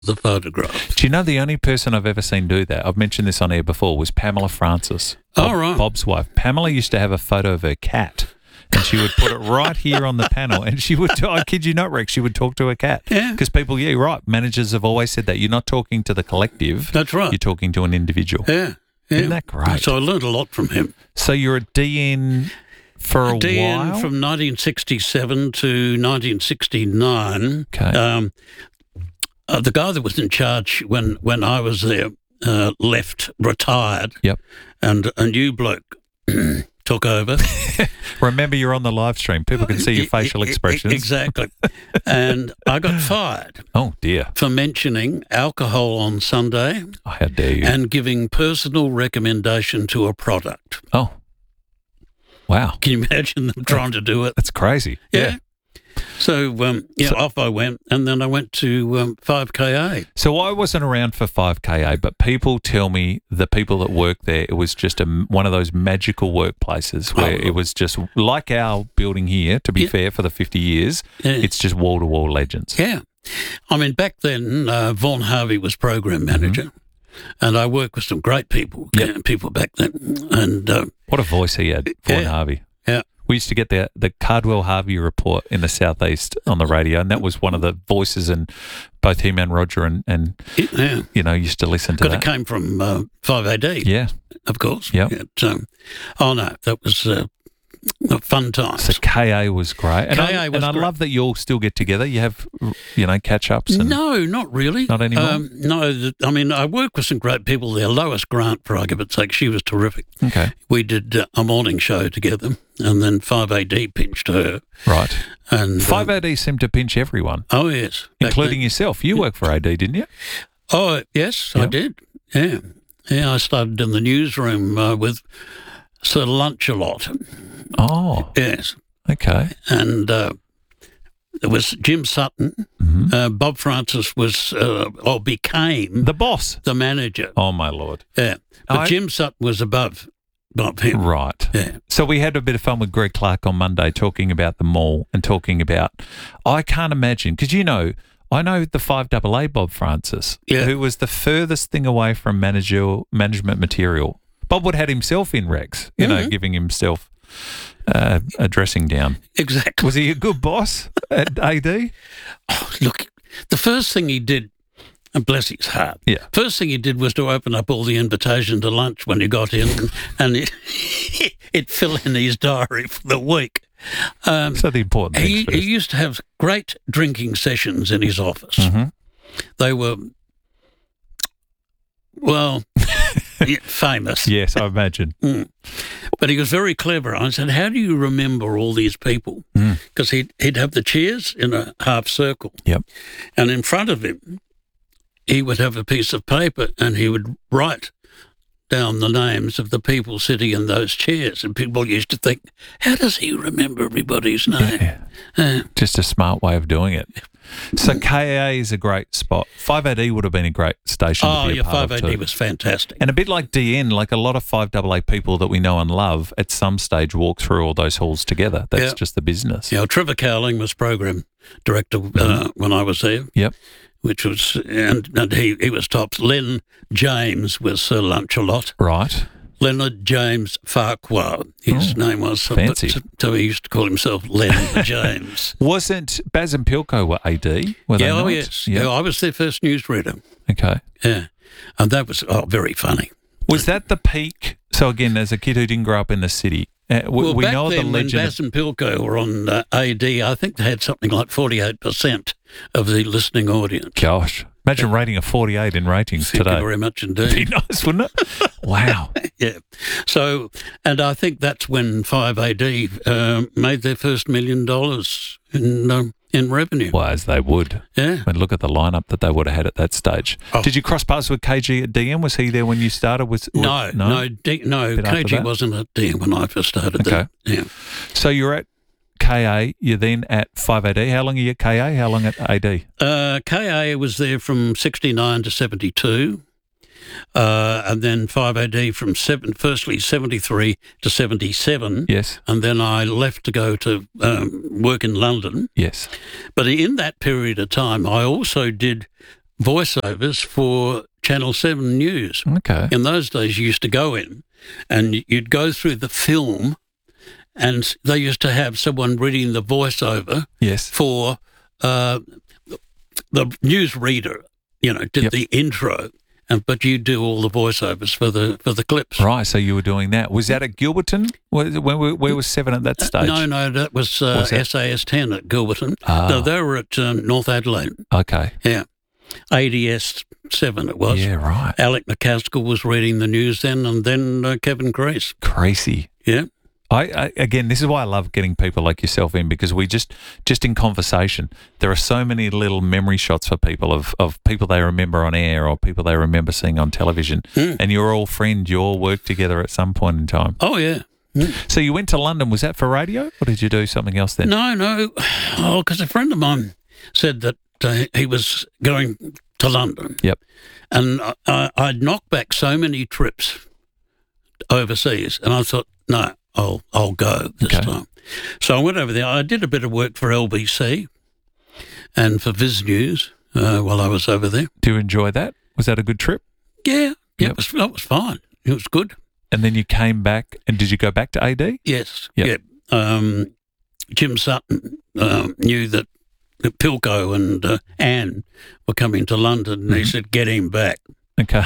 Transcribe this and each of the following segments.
the photograph. Do you know the only person I've ever seen do that, I've mentioned this on air before, was Pamela Francis. Oh, right. Bob's wife. Pamela used to have a photo of her cat, and she would put it right here on the panel, and she would, I kid you not, Rex, she would talk to her cat. Yeah. Because people, yeah, you're right, managers have always said that. You're not talking to the collective. That's right. You're talking to an individual. Yeah. Isn't that great? So I learned a lot from him. So you're a DN for a DN while? from 1967 to 1969. Okay. The guy that was in charge when I was there retired. Yep. And a new bloke took over. Remember, you're on the live stream. People can see your facial expressions. Exactly. And I got fired Oh, dear. for mentioning alcohol on Sunday Oh, how dare you. and giving personal recommendation to a product. Oh. Wow. Can you imagine them trying to do it? That's crazy. Yeah. So, off I went, and then I went to 5KA. So I wasn't around for 5KA, but people tell me the people that work there, it was just one of those magical workplaces where it was just like our building here, to be fair, for the 50 years, it's just wall-to-wall legends. Yeah. I mean, back then, Vaughan Harvey was program manager, and I worked with some great people, people back then. And What a voice he had, Vaughan Harvey. Yeah. We used to get the Cardwell Harvey report in the southeast on the radio, and that was one of the voices, and both him and Roger and used to listen to that. Because it came from 5AD. Yeah. Of course. Yep. That was a fun time. So KA was great. And KA was I great. love that you all still get together. You have, catch-ups. And No, not really. Not anymore? I worked with some great people there. Lois Grant, for argument's sake, she was terrific. Okay. We did a morning show together, and then 5AD pinched her. Right. And 5AD seemed to pinch everyone, oh, yes. Back including then. yourself. You worked for AD, didn't you? Oh, yes, I did. Yeah. Yeah, I started in the newsroom with Sir Lunch-a-Lot. Oh, Yes. okay. And there was Jim Sutton. Mm-hmm. Bob Francis was, became The boss. the manager. Oh, my Lord. Yeah. But Jim Sutton was above him. Right. Yeah. So we had a bit of fun with Greg Clark on Monday talking about the mall and talking about, I can't imagine, because I know the 5AA Bob Francis, who was the furthest thing away from management material. Bob would have had himself in Rex, giving himself a dressing down. Exactly. Was he a good boss at AD? Oh, look, the first thing he did, and bless his heart, first thing he did was to open up all the invitation to lunch when he got in, and it filled in his diary for the week. So the important things he used to have great drinking sessions in his office. Mm-hmm. They were, famous. Yes, I imagine. But he was very clever. I said, how do you remember all these people? Because he'd have the chairs in a half circle. Yep. And in front of him, he would have a piece of paper and he would write down the names of the people sitting in those chairs. And people used to think, how does he remember everybody's name? Yeah. Just a smart way of doing it. So KA is a great spot. 5AD would have been a great station to be a part of 5AD too. was fantastic. And a bit like DN, like a lot of 5AA people that we know and love, at some stage walk through all those halls together. That's just the business. Yeah, Trevor Cowling was program director when I was there. Yep. Which was, and he was top. Len James was Sir Lunch-a-Lot. Right. Leonard James Farquhar, his name was. Fancy. So he used to call himself Len James. Wasn't Baz and Pilko were AD? Were they not? Yes. Yeah. Yeah, I was their first newsreader. Okay. Yeah. And that was very funny. Was that the peak? So again, as a kid who didn't grow up in the city, Well, we back know then the when legend. Baz and Pilko were on AD, I think they had something like 48% of the listening audience. Gosh, imagine rating a 48 in ratings Thank today. you very much It'd be indeed. nice, wouldn't it? Wow. Yeah. So, and I think that's when 5AD made their first $1 million in revenue. Well, as they would. Yeah. And look at the lineup that they would have had at that stage. Oh. Did you cross paths with KG at DM? Was he there when you started? No. Bit after KG that? wasn't at D when I first started Okay. there. Yeah. So you're at KA, you're then at 5AD. How long are you at KA? How long at AD? KA was there from 69 to 72. And then 5AD from firstly 73 to 77. Yes. And then I left to go to work in London. Yes. But in that period of time, I also did voiceovers for Channel 7 News. Okay. In those days, you used to go in and you'd go through the film, and they used to have someone reading the voiceover Yes. for the newsreader, did the intro, but you do all the voiceovers for the clips. Right, so you were doing that. Was that at Gilberton? Where was 7 at that stage? No, that was SAS 10 at Gilberton. Ah. No, they were at North Adelaide. Okay. Yeah. ADS 7 it was. Yeah, right. Alec McCaskill was reading the news then, and then Kevin Grace. Crazy. Yeah. I again, this is why I love getting people like yourself in, because we just in conversation, there are so many little memory shots for people of people they remember on air or people they remember seeing on television. And you're all friends, you all worked together at some point in time. Oh, yeah. So you went to London, was that for radio or did you do something else then? No. Oh, because a friend of mine said that he was going to London. Yep. And I'd knocked back so many trips overseas, and I thought, no, I'll go this time. So I went over there. I did a bit of work for LBC and for Viz News while I was over there. Do you enjoy that? Was that a good trip? Yeah, Yep. that was fine. It was good. And then you came back, and did you go back to AD? Yes. Yep. Yeah. Jim Sutton knew that Pilco and Anne were coming to London, and he said, get him back. Okay.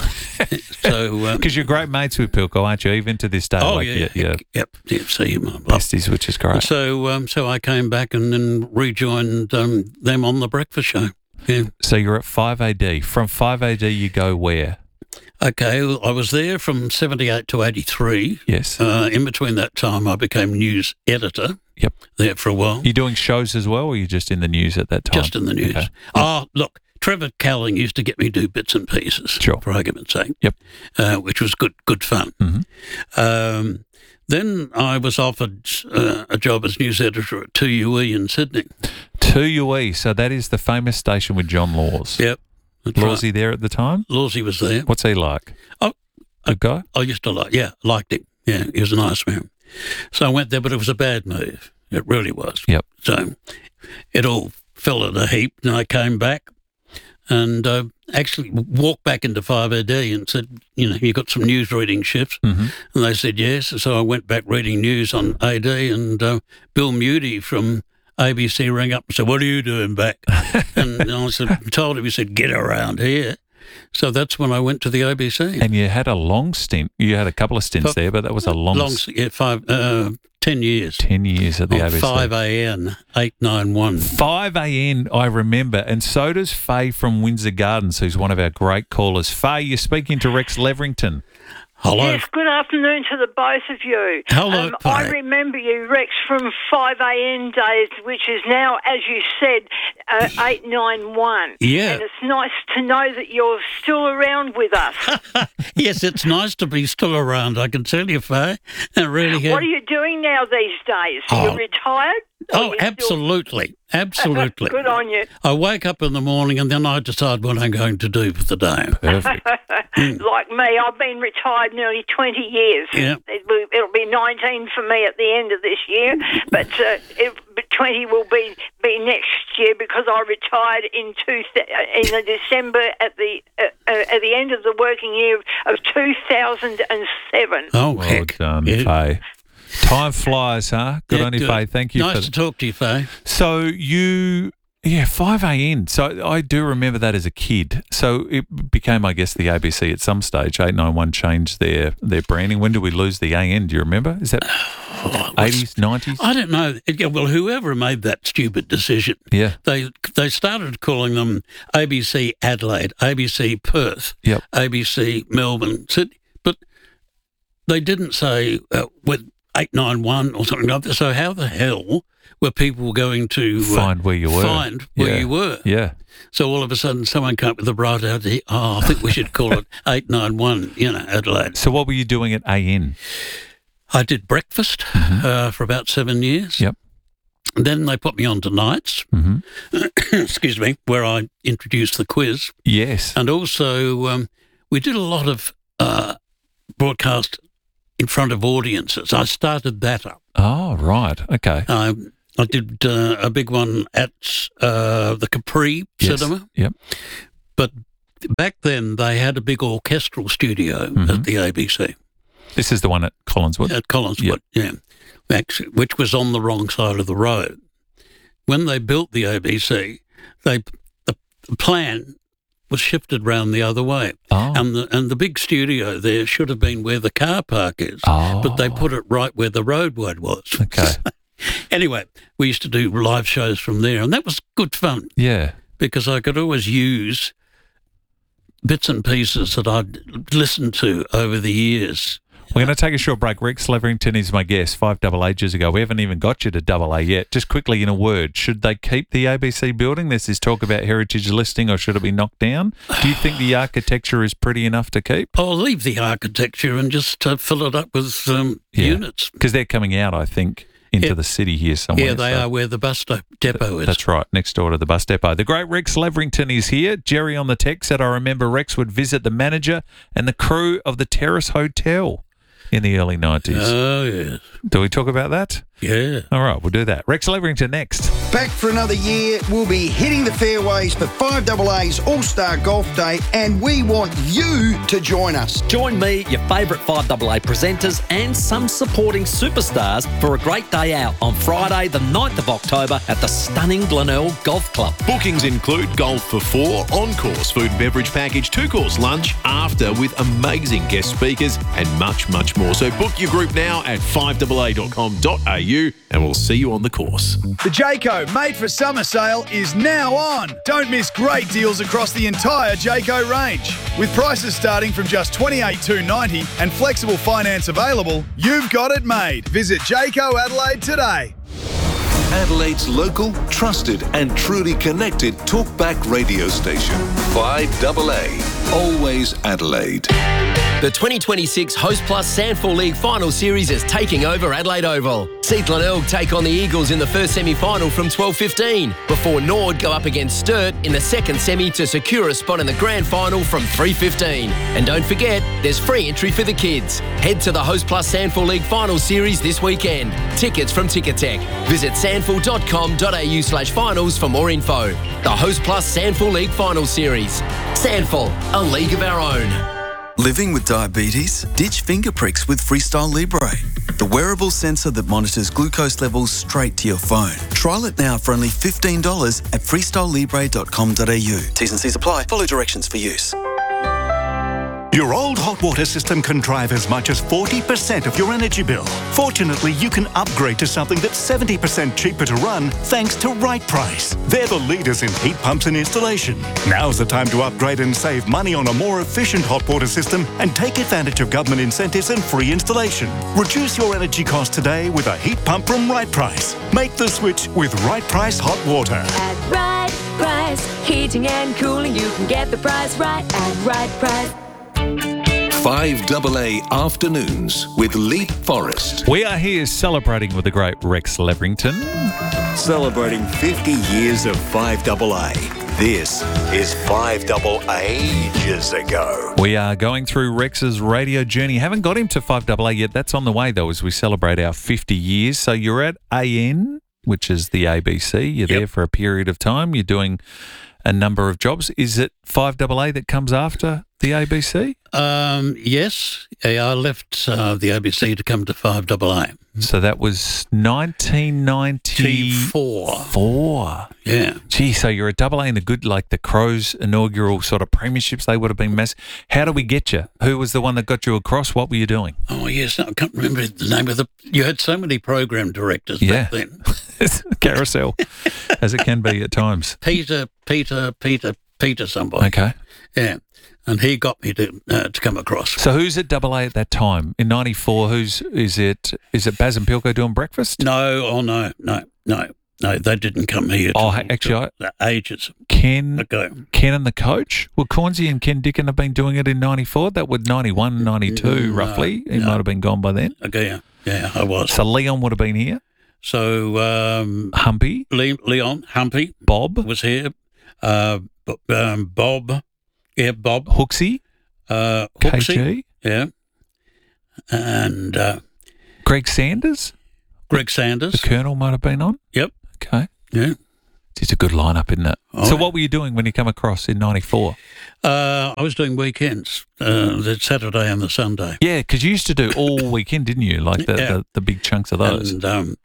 So because you're great mates with Pilco, aren't you? Even to this day. oh, like, yeah. Yep. See him. Besties, which is great. So I came back and then rejoined them on the Breakfast Show. Yeah. So you're at 5AD. From 5AD, you go where? Okay, well, I was there from 78 to 83. Yes. In between that time, I became news editor. Yep. There for a while. You doing shows as well, or are you just in the news at that time? Just in the news. Okay. Oh, look, Trevor Calling used to get me do bits and pieces, Sure. for argument's sake. Yep. Which was good fun. Mm-hmm. Then I was offered a job as news editor at 2UE in Sydney. 2UE, so that is the famous station with John Laws. Yep. Lawsy there at the time? Lawsy was there. What's he like? Oh, Good guy? I used to liked him. Yeah, he was a nice man. So I went there, but it was a bad move. It really was. Yep. So it all fell at a heap, and I came back and actually walked back into 5AD and said, you got some news reading shifts? Mm-hmm. And they said yes. So I went back reading news on AD, and Bill Mudie from ABC rang up and said, what are you doing back? And I told him, he said, get around here. So that's when I went to the ABC. And you had a long stint. You had a couple of stints there, but that was a long 10 years. 10 years at the ABC. 5AN, 891. 5AN, I remember. And so does Faye from Windsor Gardens, who's one of our great callers. Faye, you're speaking to Rex Leverington. Hello. Yes, good afternoon to the both of you. Hello, I Faye. remember you, Rex, from 5AN days, which is now, as you said, 891. Yeah. And it's nice to know that you're still around with us. Yes, it's nice to be still around, I can tell you, Faye. It really is. What are you doing now these days? Are you retired? Oh, absolutely. Absolutely. Good on you. I wake up in the morning and then I decide what I'm going to do for the day. Perfect. Like me, I've been retired nearly 20 years. Yeah. It'll be 19 for me at the end of this year, but 20 will be next year because I retired in December at the end of the working year of 2007. Oh, Well heck. done, Yeah. Faye. Time flies, huh? Good Yeah, on you, good. Faye. Thank you Nice for to talk to you, Faye. So you, 5AN. So I do remember that as a kid. So it became, I guess, the ABC at some stage. 891 changed their branding. When did we lose the AN? Do you remember? Is that 80s, 90s? I don't know. Well, whoever made that stupid decision, Yeah. they started calling them ABC Adelaide, ABC Perth, Yep. ABC Melbourne, Sydney, but they didn't say with 891 or something like that. So how the hell were people going to Find where you were. Find where Yeah. you were. Yeah. So all of a sudden someone came up with a bright idea. Oh, I think we should call it 891, Adelaide. So what were you doing at AN? I did breakfast for about 7 years. Yep. Then they put me on to nights, excuse me, where I introduced the quiz. Yes. And also we did a lot of broadcast in front of audiences. I started that up. Oh, right. Okay. I did a big one at the Capri Yes. Cinema. Yep. But back then they had a big orchestral studio at the ABC. This is the one at Collinswood? At Collinswood, yeah. Actually, which was on the wrong side of the road. When they built the ABC, the plan was shifted round the other way. Oh. And the big studio there should have been where the car park is, but they put it right where the roadway was. Okay. Anyway, we used to do live shows from there, and that was good fun. Yeah. Because I could always use bits and pieces that I'd listened to over the years. We're going to take a short break. Rex Leverington is my guest 5 ages ago. We haven't even got you to AA yet. Just quickly, in a word, should they keep the ABC building? There's this talk about heritage listing, or should it be knocked down? Do you think the architecture is pretty enough to keep? I'll leave the architecture and just fill it up with units. Because they're coming out, I think, into the city here somewhere. Yeah, they are where the bus depot is. That's right, next door to the bus depot. The great Rex Leverington is here. Jerry on the text said, I remember Rex would visit the manager and the crew of the Terrace Hotel in the early 90s. Oh, yes. Do we talk about that? Yeah. All right, we'll do that. Rex Leverington next. Back for another year. We'll be hitting the fairways for 5AA's All-Star Golf Day, and we want you to join us. Join me, your favourite 5AA presenters and some supporting superstars for a great day out on Friday the 9th of October at the stunning Glenelg Golf Club. Bookings include golf for 4, on-course food and beverage package, 2-course lunch, after with amazing guest speakers and much, much more. So book your group now at 5AA.com.au and we'll see you on the course. The Jayco Made for Summer sale is now on. Don't miss great deals across the entire Jayco range. With prices starting from just $28,290 and flexible finance available, you've got it made. Visit Jayco Adelaide today. Adelaide's local, trusted and truly connected talkback radio station. 5AA. Always Adelaide. The 2026 Host Plus Sandford League Final Series is taking over Adelaide Oval. See Glenelg take on the Eagles in the first semi-final from 12:15, before Nord go up against Sturt in the second semi to secure a spot in the grand final from 3:15. And don't forget, there's free entry for the kids. Head to the Host Plus Sandford League Final Series this weekend. Tickets from Ticketek. Visit sandford.com.au/finals for more info. The Host Plus Sandford League Final Series. Sandford, a league of our own. Living with diabetes? Ditch finger pricks with Freestyle Libre, the wearable sensor that monitors glucose levels straight to your phone. Trial it now for only $15 at freestylelibre.com.au. T's and C's apply. Follow directions for use. Your old hot water system can drive as much as 40% of your energy bill. Fortunately, you can upgrade to something that's 70% cheaper to run thanks to Right Price. They're the leaders in heat pumps and installation. Now's the time to upgrade and save money on a more efficient hot water system and take advantage of government incentives and free installation. Reduce your energy costs today with a heat pump from Right Price. Make the switch with Right Price Hot Water. At Right Price, heating and cooling, you can get the price right at Right Price. 5AA Afternoons with Leap Forest. We are here celebrating with the great Rex Leverington. Celebrating 50 years of 5AA. This is 5 ages ago. We are going through Rex's radio journey. Haven't got him to 5AA yet. That's on the way, though, as we celebrate our 50 years. So you're at AN, which is the ABC. You're there for a period of time. You're doing a number of jobs. Is it 5AA that comes after the ABC? Yes. I left the ABC to come to 5AA. So that was 1994. Yeah. Gee, so you're a AA in the good, like the Crows inaugural sort of premierships. They would have been massive. How do we get you? Who was the one that got you across? What were you doing? Oh, yes. No, I can't remember the name of you had so many program directors back then. It's a carousel, as it can be at times. Peter somebody. Okay. Yeah. And he got me to come across. So who's at AA at that time? In 94, is it Baz and Pilko doing breakfast? No, no, they didn't come here. Ages ago. Ken and the coach? Well, Cornsey and Ken Dickin have been doing it in 94. That would 91, 92 roughly. He might have been gone by then. Okay, yeah, I was. So Leon would have been here? So Humpy? Leon, Humpy. Bob? Was here. Bob. Yeah, Bob. Hooksy? Hooksy. Yeah. And Greg Sanders? Greg Sanders. The Colonel might have been on? Yep. Okay. Yeah. It's a good lineup, isn't it? Oh, so what were you doing when you come across in 94? I was doing weekends, the Saturday and the Sunday. Yeah, because you used to do all weekend, didn't you? Like the big chunks of those. And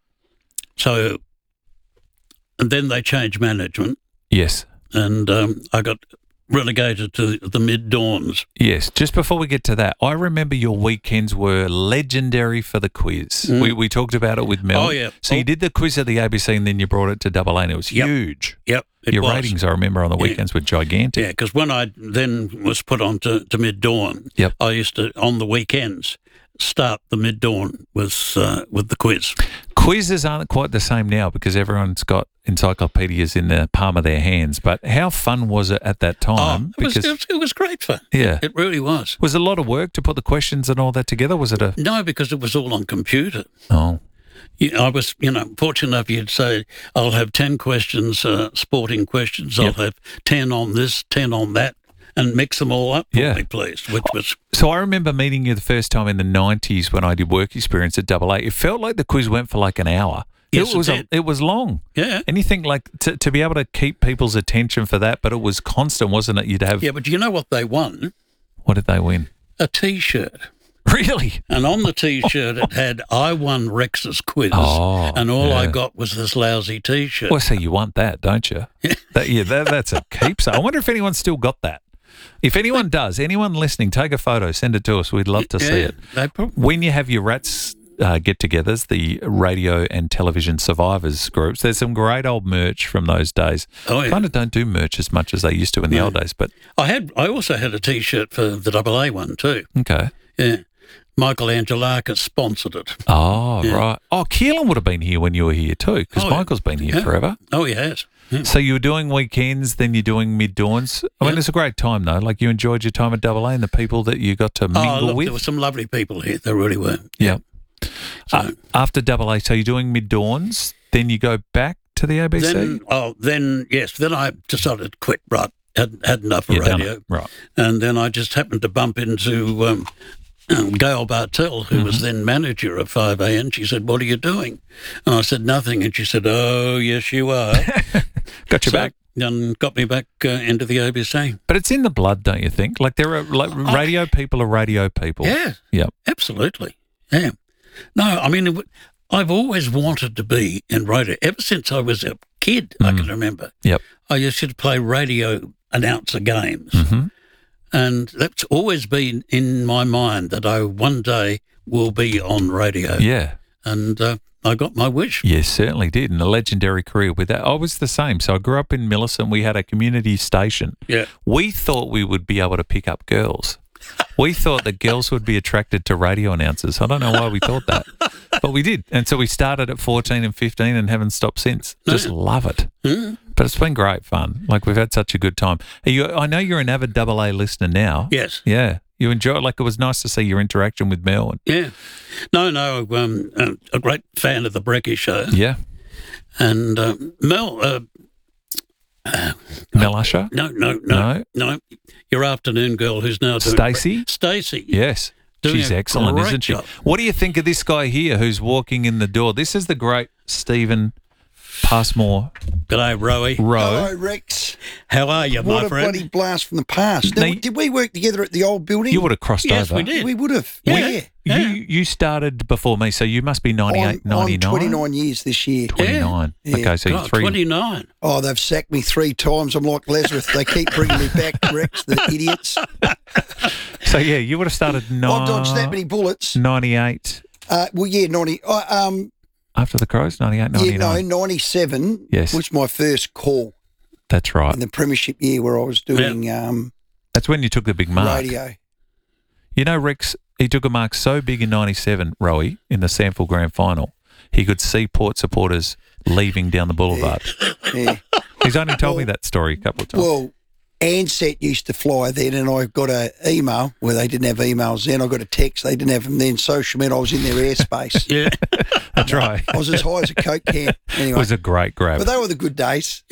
and then they changed management. Yes. And I got relegated to the mid-dawns. Yes. Just before we get to that, I remember your weekends were legendary for the quiz. Mm. We talked about it with Mel. Oh, yeah. So you did the quiz at the ABC and then you brought it to Double A and it was huge. Yep. Your ratings, I remember, on the weekends were gigantic. Yeah, because when I then was put on to mid-dawn, I used to, on the weekends, start the mid-dawn with the quiz. Quizzes aren't quite the same now because everyone's got encyclopedias in the palm of their hands. But how fun was it at that time? It was great fun. Yeah. It really was. Was it a lot of work to put the questions and all that together? Was it No, because it was all on computer. Oh. I was, fortunate enough you'd say, I'll have 10 questions, sporting questions. I'll have 10 on this, 10 on that, and mix them all up for me, please, which was... So I remember meeting you the first time in the 90s when I did work experience at Double A. It felt like the quiz went for like an hour. Yes, it was long. Yeah. And you think like to be able to keep people's attention for that, but it was constant, wasn't it? You'd have... Yeah, but you know what they won? What did they win? A T-shirt. Really? And on the T-shirt it had, I won Rex's quiz, and all I got was this lousy T-shirt. Well, so you want that, don't you? That's a keepsake. I wonder if anyone's still got that. If anyone does, anyone listening, take a photo, send it to us. We'd love to see it. When you have your Rats get-togethers, the radio and television survivors groups, there's some great old merch from those days. Oh, yeah. Kind of don't do merch as much as they used to in the old days, but I also had a T-shirt for the Double A one too. Okay. Yeah. Michael Angelakis sponsored it. Oh, right. Oh, Keelan would have been here when you were here too, because Michael's been here forever. Oh, he has. Yeah. So you were doing weekends, then you're doing mid-dawns. I mean, it's a great time, though. Like, you enjoyed your time at Double A and the people that you got to mingle with. There were some lovely people here. There really were. Yeah. After Double A, so you're doing mid-dawns, then you go back to the ABC? Then I decided to quit, right. Had enough of radio. Right. And then I just happened to bump into... Gail Bartell, who was then manager of 5AN, she said, "What are you doing?" And I said, "Nothing." And she said, "Oh, yes, you are." Got you back. And got me back into the ABC. But it's in the blood, don't you think? Like, there are radio people are radio people. Yeah. Yep. Absolutely. Yeah. No, I mean, I've always wanted to be in radio. Ever since I was a kid, I can remember. Yep. I used to play radio announcer games. Mm-hmm. And that's always been in my mind that I one day will be on radio. Yeah. And I got my wish. Yes, certainly did. And a legendary career with that. I was the same. So I grew up in Millicent. We had a community station. Yeah. We thought we would be able to pick up girls. We thought that girls would be attracted to radio announcers. I don't know why we thought that, but we did. And so we started at 14 and 15 and haven't stopped since. Just love it. Mm. But it's been great fun. Like, we've had such a good time. I know you're an avid Double A listener now. Yes. Yeah. You enjoy it. Like, it was nice to see your interaction with Mel. Yeah. No, a great fan of the Brecky Show. Yeah. And Mel... Mel Usher? No. Your afternoon girl who's now doing... Stacey? Stacey. Yes. She's excellent, isn't she? Job. What do you think of this guy here who's walking in the door? This is the great Stephen Passmore. G'day, Rowie. Hello, Rex. How are you, my friend? What a bloody blast from the past. Now, did we work together at the old building? You would have crossed over. Yes, we did. We would have. Yeah. You started before me, so you must be 98, 99? I'm 29 years this year. 29. Yeah. Okay, so you're 29. Oh, they've sacked me 3 times. I'm like Lazarus. They keep bringing me back, Rex, the idiots. So, yeah, you would have started I've dodged that many bullets. 98. 90. After the Crows, 98, 99. 97 was my first call. That's right. In the premiership year where I was doing that's when you took the big mark. Radio. You know, Rex, he took a mark so big in 97, Rowie, in the Sample Grand Final, he could see Port supporters leaving down the boulevard. Yeah. He's only told me that story a couple of times. Well, Ansett used to fly then, and I got an email where they didn't have emails then. I got a text, they didn't have them then. Social meant I was in their airspace. Yeah, that's right. I was as high as a Coke can. Anyway. It was a great grab. But they were the good days. Yeah.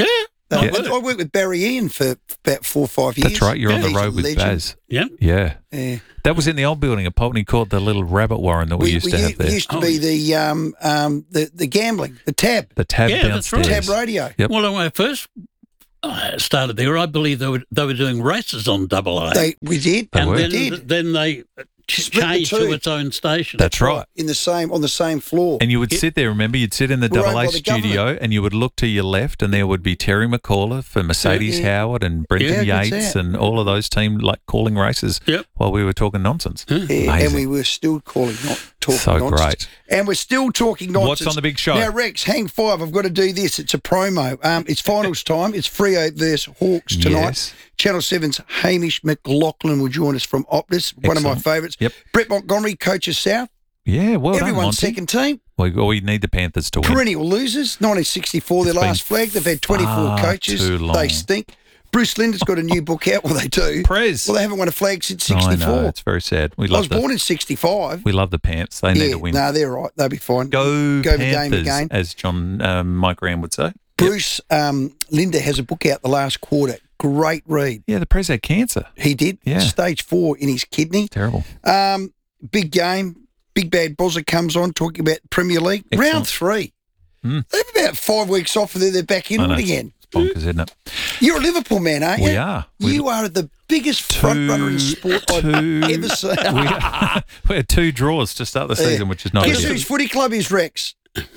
I worked with Barry Ian for about 4 or 5 years. That's right. You're on the He's road a with legend. Baz. Yeah. Yeah. Yeah. That was in the old building at Pulteney called the Little Rabbit Warren that we used to have there. We used to be the gambling, the tab. The tab Yeah, that's right. downstairs. Tab radio. Yep. Well, when I first started there, I believe they were doing races on Double A. We did. They and were. then they Split the changed two. to its own station. That's right. On the same floor. And you would sit there, remember, you'd sit in the We're owned Double A by the studio government. and you would look to your left and there would be Terry McAuliffe and Mercedes Howard and Brendan Yeah, good Yates sound. and all of those team like calling races while we were talking nonsense. Yeah, and Amazing. we were still talking So nonsense. great. And we're still talking nonsense. What's on the big show? Now, Rex, hang 5. I've got to do this. It's a promo. It's finals time. It's Freo versus Hawks tonight. Yes. Channel 7's Hamish McLaughlin will join us from Optus, one of my Excellent. favourites. Yep. Brett Montgomery coaches South. Yeah, well done, Everyone's Monty. second team. We need the Panthers to win. Perennial losers. 1964, their It's been last flag. They've had 24 far coaches. too long. They stink. Bruce Linda's got a new book out. Well, they do. Prez. Well, they haven't won a flag since I 64. know, it's very sad. We I love was born in 65. We love the Pants. They need to win. No, they're right. They'll be fine. Go the game Panthers, again. as John Mike Graham would say. Bruce Linda has a book out the last quarter. Great read. Yeah, the Prez had cancer. He did. Yeah. Stage 4 in his kidney. Terrible. Big game. Big Bad Bozza comes on talking about Premier League. Excellent. Round 3. Mm. They have about 5 weeks off and then they're back in I know. it again. It's bonkers, isn't it? You're a Liverpool man, aren't you? We are. You are the biggest front runner in sport I've ever seen. We had 2 draws to start the season, which is not Guess ideal. whose footy club is, Rex?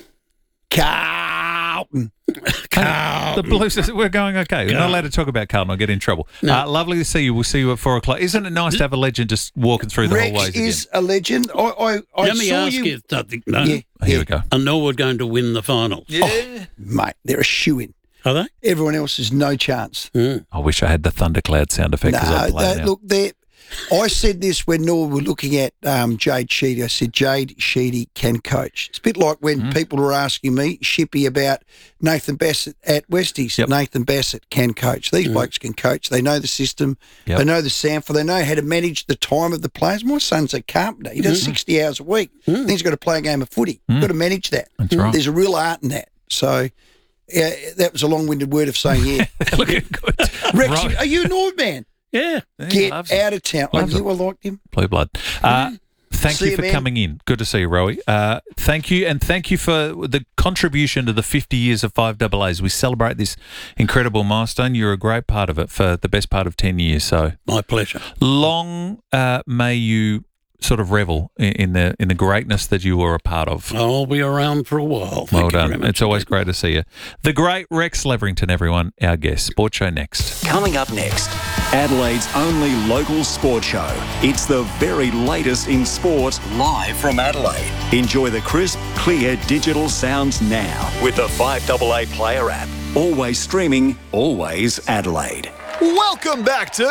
Carlton. The Blues, we're going okay. We're not allowed to talk about Carlton. I'll get in trouble. Lovely to see you. We'll see you at 4 o'clock. Isn't it nice to have a legend just walking through the Rex hallways is again? a legend. I Let me saw ask you. you something. No? Yeah, Here we go. I know we're going to win the finals. Mate, they're a shoo-in. Are they? Everyone else has no chance. I wish I had the thundercloud sound effect as I play now. Look, I said this when Nor were looking at Jade Sheedy. I said, Jade Sheedy can coach. It's a bit like when people were asking me, Shippy, about Nathan Bassett at Westies. Yep. Nathan Bassett can coach. These blokes can coach. They know the system. Yep. They know the sample. They know how to manage the time of the players. My son's a carpenter. He does 60 hours a week. Then he's got to play a game of footy. Got to manage that. That's right. There's a real art in that. So that was a long-winded word of saying, yeah. Looking good. Rex, Right. are you a Nord man? Yeah. He Get loves it. out of town. I Loves knew I liked him. Blue blood. Thank See you you, for man. coming in. Good to see you, Rowie. Thank you, and thank you for the contribution to the 50 years of 5AA. We celebrate this incredible milestone. You're a great part of it for the best part of 10 years. So My pleasure. long may you sort of revel in the greatness that you were a part of. I'll be around for a while. Thank Well you very done. much. It's always great to see you. The great Rex Leverington, everyone, our guest. Sports Show next. Coming up next, Adelaide's only local sport show. It's the very latest in sport, live from Adelaide. Enjoy the crisp, clear digital sounds now with the 5AA Player app. Always streaming, always Adelaide. Welcome back to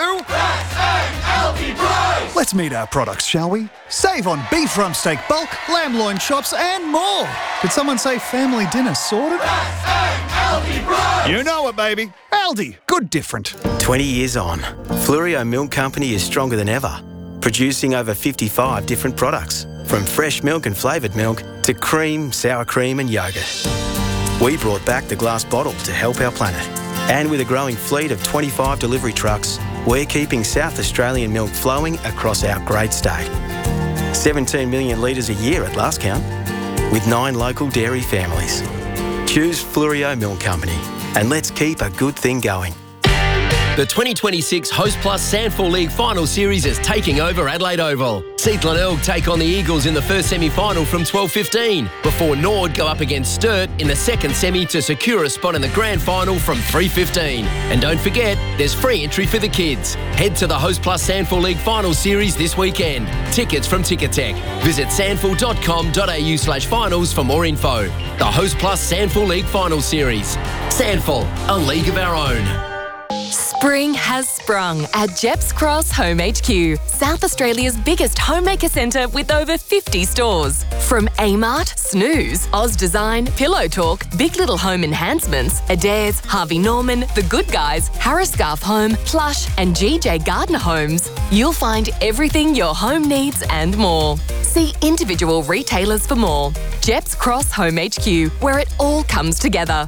Let's meet our products, shall we? Save on beef rump steak bulk, lamb loin chops, and more. Did someone say family dinner sorted? You know it, baby. Aldi, good different. 20 years on, Flurio Milk Company is stronger than ever, producing over 55 different products, from fresh milk and flavoured milk to cream, sour cream and yoghurt. We brought back the glass bottle to help our planet. And with a growing fleet of 25 delivery trucks, we're keeping South Australian milk flowing across our great state. 17 million litres a year at last count, with 9 local dairy families. Choose Flurio Milk Company, and let's keep a good thing going. The 2026 Host Plus Sandford League Final Series is taking over Adelaide Oval. See Glenelg take on the Eagles in the first semi-final from 12:15, before Nord go up against Sturt in the second semi to secure a spot in the grand final from 3:15. And don't forget, there's free entry for the kids. Head to the Host Plus Sandford League Final Series this weekend. Tickets from Ticketek. Visit sandford.com.au/finals for more info. The Host Plus Sandford League Final Series. Sandford, a league of our own. Spring has sprung at Jeps Cross Home HQ, South Australia's biggest homemaker centre with over 50 stores. From Amart, Snooze, Oz Design, Pillow Talk, Big Little Home Enhancements, Adairs, Harvey Norman, The Good Guys, Harris Scarf Home, Plush and GJ Gardner Homes, you'll find everything your home needs and more. See individual retailers for more. Jeps Cross Home HQ, where it all comes together.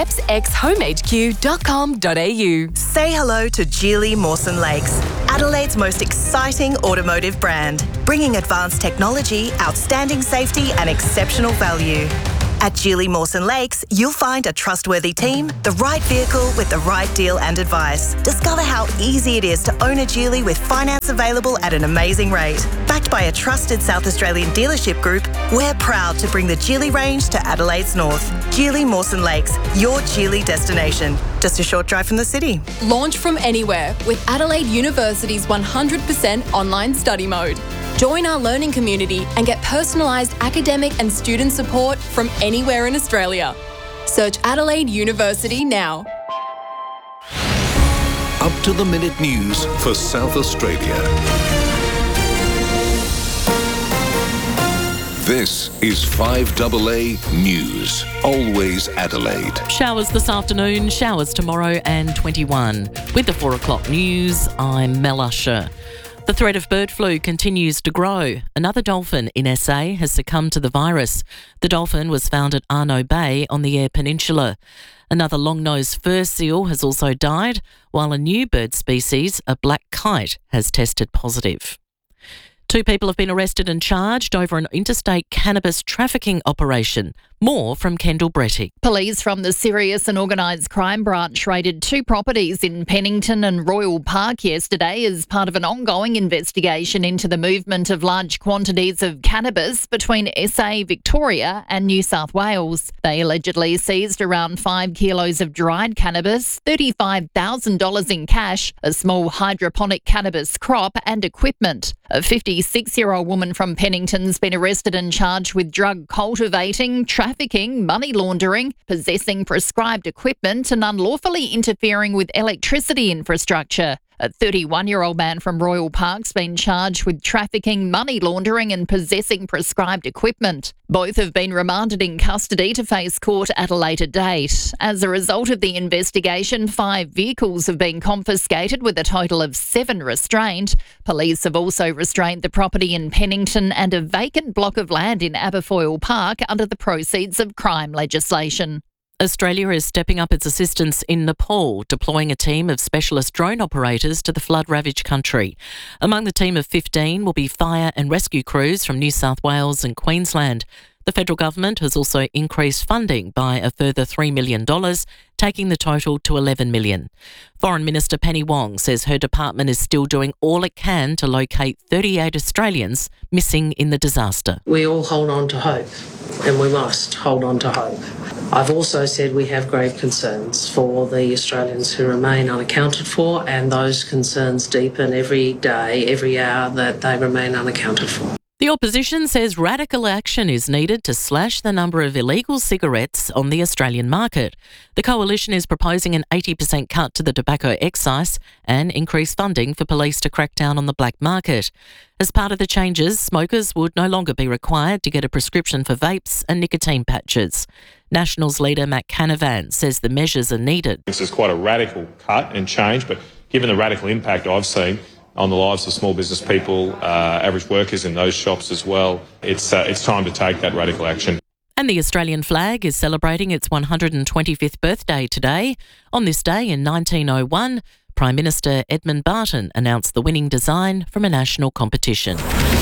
jepsxhomehq.com.au. Say hello to Geely Mawson Lakes, Adelaide's most exciting automotive brand, bringing advanced technology, outstanding safety and exceptional value. At Geely Mawson Lakes, you'll find a trustworthy team, the right vehicle with the right deal and advice. Discover how easy it is to own a Geely with finance available at an amazing rate. Backed by a trusted South Australian dealership group, we're proud to bring the Geely range to Adelaide's north. Geely Mawson Lakes, your Geely destination. Just a short drive from the city. Launch from anywhere with Adelaide University's 100% online study mode. Join our learning community and get personalised academic and student support from anywhere in Australia. Search Adelaide University now. Up to the minute news for South Australia. This is 5AA News. Always Adelaide. Showers this afternoon, showers tomorrow and 21. With the 4 o'clock news, I'm Mel Usher. The threat of bird flu continues to grow. Another dolphin in SA has succumbed to the virus. The dolphin was found at Arno Bay on the Eyre Peninsula. Another long-nosed fur seal has also died, while a new bird species, a black kite, has tested positive. 2 people have been arrested and charged over an interstate cannabis trafficking operation. More from Kendall Brettig. Police from the Serious and Organised Crime Branch raided 2 properties in Pennington and Royal Park yesterday as part of an ongoing investigation into the movement of large quantities of cannabis between SA, Victoria and New South Wales. They allegedly seized around 5 kilos of dried cannabis, $35,000 in cash, a small hydroponic cannabis crop and equipment. A 56-year-old woman from Pennington's been arrested and charged with drug cultivating, trafficking, money laundering, possessing prescribed equipment and unlawfully interfering with electricity infrastructure. A 31-year-old man from Royal Park's been charged with trafficking, money laundering and possessing prescribed equipment. Both have been remanded in custody to face court at a later date. As a result of the investigation, 5 vehicles have been confiscated with a total of 7 restrained. Police have also restrained the property in Pennington and a vacant block of land in Aberfoyle Park under the proceeds of crime legislation. Australia is stepping up its assistance in Nepal, deploying a team of specialist drone operators to the flood-ravaged country. Among the team of 15 will be fire and rescue crews from New South Wales and Queensland. The federal government has also increased funding by a further $3 million, taking the total to $11 million. Foreign Minister Penny Wong says her department is still doing all it can to locate 38 Australians missing in the disaster. We all hold on to hope, and we must hold on to hope. I've also said we have grave concerns for the Australians who remain unaccounted for, and those concerns deepen every day, every hour that they remain unaccounted for. The opposition says radical action is needed to slash the number of illegal cigarettes on the Australian market. The coalition is proposing an 80% cut to the tobacco excise and increased funding for police to crack down on the black market. As part of the changes, smokers would no longer be required to get a prescription for vapes and nicotine patches. Nationals leader Matt Canavan says the measures are needed. This is quite a radical cut and change, but given the radical impact I've seen on the lives of small business people, average workers in those shops as well, it's time to take that radical action. And the Australian flag is celebrating its 125th birthday today. On this day in 1901, Prime Minister Edmund Barton announced the winning design from a national competition.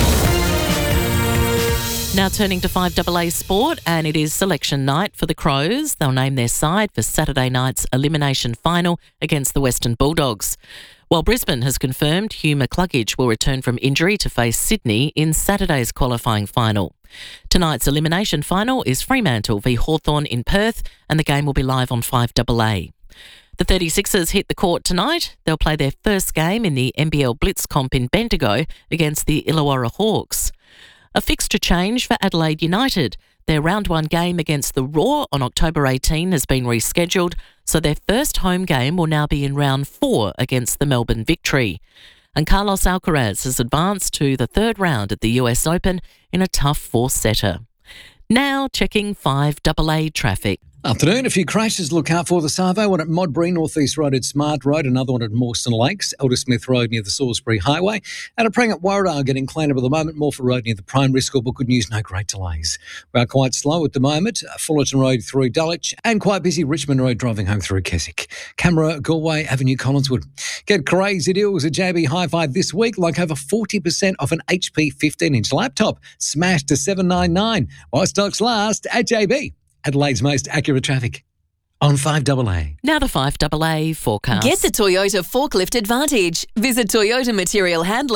Now turning to 5AA sport, and it is selection night for the Crows. They'll name their side for Saturday night's elimination final against the Western Bulldogs. While Brisbane has confirmed Hugh McCluggage will return from injury to face Sydney in Saturday's qualifying final. Tonight's elimination final is Fremantle v Hawthorn in Perth, and the game will be live on 5AA. The 36ers hit the court tonight. They'll play their first game in the NBL Blitz Comp in Bendigo against the Illawarra Hawks. A fixture change for Adelaide United. Their round 1 game against the Roar on October 18 has been rescheduled, so their first home game will now be in round 4 against the Melbourne Victory. And Carlos Alcaraz has advanced to the 3rd round at the US Open in a tough 4-setter. Now checking 5AA traffic. Afternoon. A few crashes to look out for this Arvo. One at Modbury, North East Road at Smart Road. Another one at Mawson Lakes, Elder Smith Road near the Salisbury Highway. And a prang at Warradale getting cleaned up at the moment. Morpher Road near the Primary School, but good news, no great delays. We are quite slow at the moment. Fullerton Road through Dulwich and quite busy Richmond Road driving home through Keswick. Camera, Galway, Avenue, Collinswood. Get crazy deals at JB Hi-Fi this week, like over 40% off an HP 15-inch laptop, smashed to $799. While stocks last at JB. Adelaide's most accurate traffic on 5AA. Now the 5AA forecast. Get the Toyota Forklift Advantage. Visit Toyota Material Handling